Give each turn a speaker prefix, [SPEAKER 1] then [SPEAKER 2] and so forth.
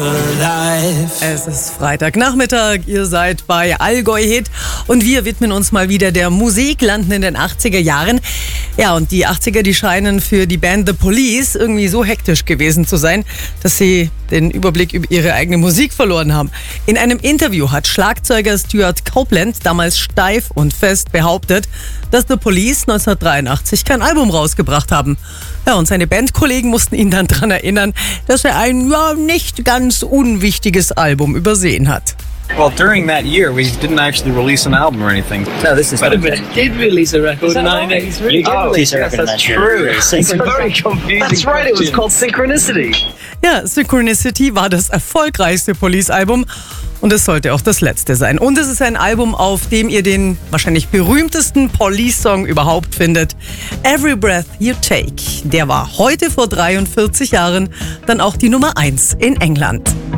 [SPEAKER 1] Es ist Freitagnachmittag, ihr seid bei Allgäu Hit und wir widmen uns mal wieder der Musik, landen in den 80er Jahren. Ja, und die 80er, die scheinen für die Band The Police irgendwie so hektisch gewesen zu sein, dass sie den Überblick über ihre eigene Musik verloren haben. In einem Interview hat Schlagzeuger Stuart Copeland damals steif und fest behauptet, dass The Police 1983 kein Album rausgebracht haben. Ja, und seine Bandkollegen mussten ihn dann daran erinnern, dass er ein nicht ganz unwichtiges Album übersehen hat.
[SPEAKER 2] Well, during that year, we didn't actually release an album or anything.
[SPEAKER 3] No, this is. But we did release a record in 1983. You did release a record in 1983.
[SPEAKER 2] It's very confusing.
[SPEAKER 3] That's right, it was called Synchronicity.
[SPEAKER 1] Ja, Synchronicity war das erfolgreichste Police-Album und es sollte auch das letzte sein. Und es ist ein Album, auf dem ihr den wahrscheinlich berühmtesten Police-Song überhaupt findet. Every Breath You Take. Der war heute vor 43 Jahren dann auch die Nummer 1 in England.